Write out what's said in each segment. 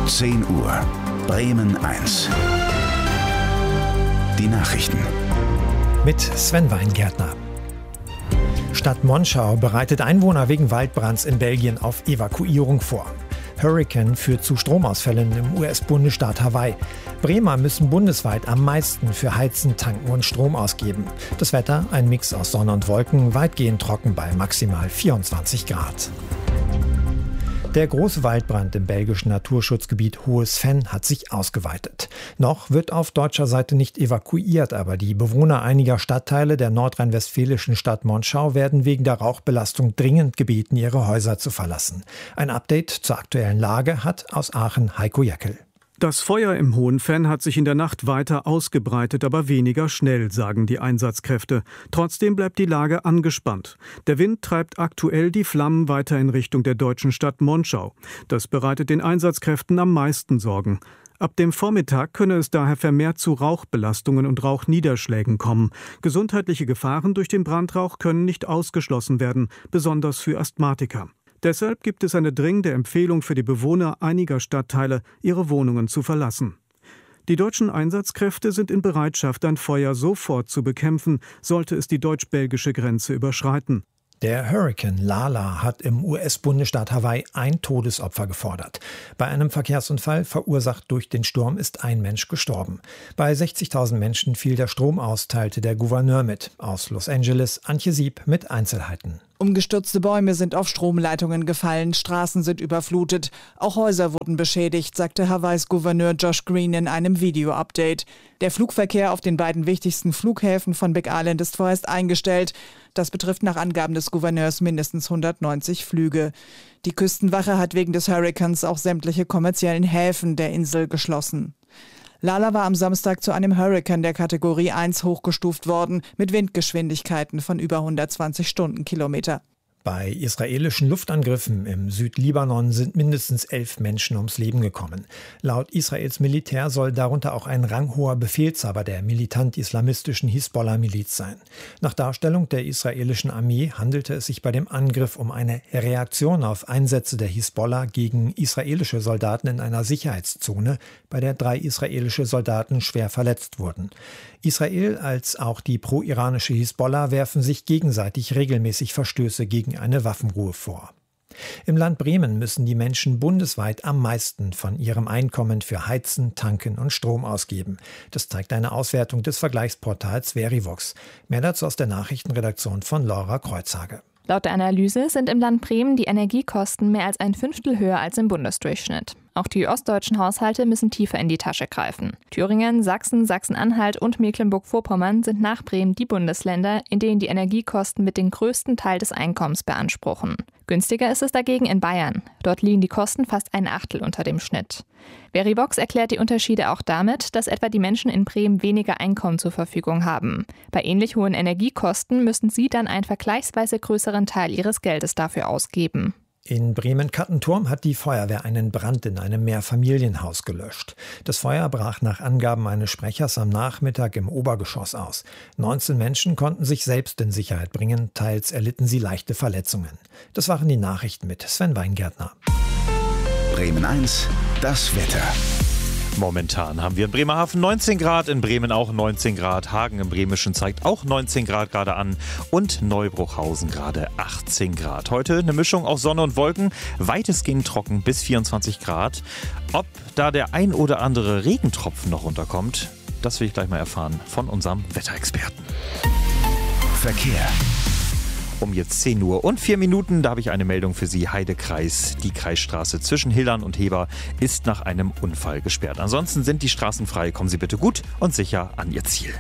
10 Uhr. Bremen 1. Die Nachrichten. Mit Sven Weingärtner. Stadt Monschau bereitet Einwohner wegen Waldbrands in Belgien auf Evakuierung vor. Hurrikan führt zu Stromausfällen im US-Bundesstaat Hawaii. Bremer müssen bundesweit am meisten für Heizen, Tanken und Strom ausgeben. Das Wetter, ein Mix aus Sonne und Wolken, weitgehend trocken bei maximal 24 Grad. Der große Waldbrand im belgischen Naturschutzgebiet Hohes Venn hat sich ausgeweitet. Noch wird auf deutscher Seite nicht evakuiert, aber die Bewohner einiger Stadtteile der nordrhein-westfälischen Stadt Monschau werden wegen der Rauchbelastung dringend gebeten, ihre Häuser zu verlassen. Ein Update zur aktuellen Lage hat aus Aachen Heiko Jeckel. Das Feuer im Hohen Venn hat sich in der Nacht weiter ausgebreitet, aber weniger schnell, sagen die Einsatzkräfte. Trotzdem bleibt die Lage angespannt. Der Wind treibt aktuell die Flammen weiter in Richtung der deutschen Stadt Monschau. Das bereitet den Einsatzkräften am meisten Sorgen. Ab dem Vormittag könne es daher vermehrt zu Rauchbelastungen und Rauchniederschlägen kommen. Gesundheitliche Gefahren durch den Brandrauch können nicht ausgeschlossen werden, besonders für Asthmatiker. Deshalb gibt es eine dringende Empfehlung für die Bewohner einiger Stadtteile, ihre Wohnungen zu verlassen. Die deutschen Einsatzkräfte sind in Bereitschaft, ein Feuer sofort zu bekämpfen, sollte es die deutsch-belgische Grenze überschreiten. Der Hurrikan Lala hat im US-Bundesstaat Hawaii ein Todesopfer gefordert. Bei einem Verkehrsunfall, verursacht durch den Sturm, ist ein Mensch gestorben. Bei 60.000 Menschen fiel der Strom aus, teilte der Gouverneur mit. Aus Los Angeles, Antje Sieb mit Einzelheiten. Umgestürzte Bäume sind auf Stromleitungen gefallen, Straßen sind überflutet, auch Häuser wurden beschädigt, sagte Hawaiis Gouverneur Josh Green in einem Video-Update. Der Flugverkehr auf den beiden wichtigsten Flughäfen von Big Island ist vorerst eingestellt. Das betrifft nach Angaben des Gouverneurs mindestens 190 Flüge. Die Küstenwache hat wegen des Hurrikans auch sämtliche kommerziellen Häfen der Insel geschlossen. Lala war am Samstag zu einem Hurrikan der Kategorie 1 hochgestuft worden, mit Windgeschwindigkeiten von über 120 Stundenkilometer. Bei israelischen Luftangriffen im Südlibanon sind mindestens 11 Menschen ums Leben gekommen. Laut Israels Militär soll darunter auch ein ranghoher Befehlshaber der militant-islamistischen Hisbollah-Miliz sein. Nach Darstellung der israelischen Armee handelte es sich bei dem Angriff um eine Reaktion auf Einsätze der Hisbollah gegen israelische Soldaten in einer Sicherheitszone, bei der 3 israelische Soldaten schwer verletzt wurden. Israel als auch die pro-iranische Hisbollah werfen sich gegenseitig regelmäßig Verstöße gegen eine Waffenruhe vor. Im Land Bremen müssen die Menschen bundesweit am meisten von ihrem Einkommen für Heizen, Tanken und Strom ausgeben. Das zeigt eine Auswertung des Vergleichsportals Verivox. Mehr dazu aus der Nachrichtenredaktion von Laura Kreuzhage. Laut der Analyse sind im Land Bremen die Energiekosten mehr als ein Fünftel höher als im Bundesdurchschnitt. Auch die ostdeutschen Haushalte müssen tiefer in die Tasche greifen. Thüringen, Sachsen, Sachsen-Anhalt und Mecklenburg-Vorpommern sind nach Bremen die Bundesländer, in denen die Energiekosten mit den größten Teil des Einkommens beanspruchen. Günstiger ist es dagegen in Bayern. Dort liegen die Kosten fast ein Achtel unter dem Schnitt. Verivox erklärt die Unterschiede auch damit, dass etwa die Menschen in Bremen weniger Einkommen zur Verfügung haben. Bei ähnlich hohen Energiekosten müssen sie dann einen vergleichsweise größeren Teil ihres Geldes dafür ausgeben. In Bremen-Kattenturm hat die Feuerwehr einen Brand in einem Mehrfamilienhaus gelöscht. Das Feuer brach nach Angaben eines Sprechers am Nachmittag im Obergeschoss aus. 19 Menschen konnten sich selbst in Sicherheit bringen, teils erlitten sie leichte Verletzungen. Das waren die Nachrichten mit Sven Weingärtner. Bremen 1, das Wetter. Momentan haben wir in Bremerhaven 19 Grad, in Bremen auch 19 Grad, Hagen im Bremischen zeigt auch 19 Grad gerade an und Neubruchhausen gerade 18 Grad. Heute eine Mischung aus Sonne und Wolken, weitestgehend trocken bis 24 Grad. Ob da der ein oder andere Regentropfen noch runterkommt, das will ich gleich mal erfahren von unserem Wetterexperten. Verkehr. Um jetzt 10 Uhr und 4 Minuten, da habe ich eine Meldung für Sie. Heidekreis, die Kreisstraße zwischen Hildern und Heber ist nach einem Unfall gesperrt. Ansonsten sind die Straßen frei. Kommen Sie bitte gut und sicher an Ihr Ziel.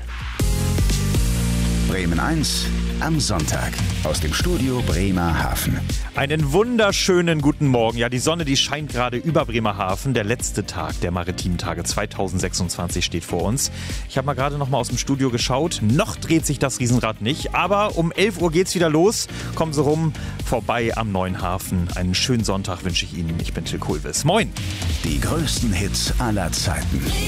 Bremen 1 am Sonntag aus dem Studio Bremerhaven. Einen wunderschönen guten Morgen. Ja, die Sonne, die scheint gerade über Bremerhaven. Der letzte Tag der maritimen Tage 2026 steht vor uns. Ich habe mal gerade noch mal aus dem Studio geschaut. Noch dreht sich das Riesenrad nicht, aber um 11 Uhr geht's wieder los. Kommen Sie rum, vorbei am neuen Hafen. Einen schönen Sonntag wünsche ich Ihnen. Ich bin Till Kulvis. Moin! Die größten Hits aller Zeiten.